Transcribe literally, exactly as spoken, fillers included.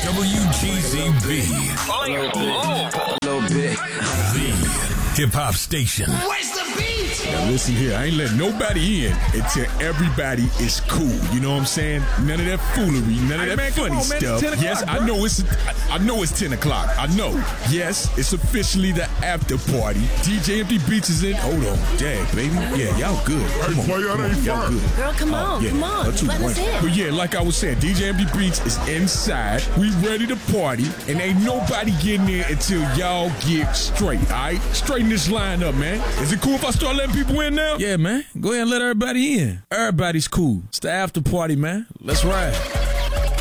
W G Z B. A little bit. The hip hop station. Where's the beat? Now listen here, I ain't letting nobody in until everybody is cool. You know what I'm saying? None of that foolery, none of Hey, that man, come funny on, man. It's stuff. ten o'clock, Yes, bro. I know it's I know it's ten o'clock. I know. Yes, it's officially the after party. D J Empty Beats is in. Hold on, dang baby. Yeah, y'all good. Come on, why y'all come on, ain't y'all fired? good. Girl, come on, yeah, come on. that's too Let us much. in. But yeah, like I was saying, D J Empty Beats is inside. We ready to party, and ain't nobody getting in until y'all get straight. All right, straighten this line up, man. Is it cool if I start letting people in now? Yeah, man. Go ahead and let everybody in. Everybody's cool. It's the after party, man. Let's ride.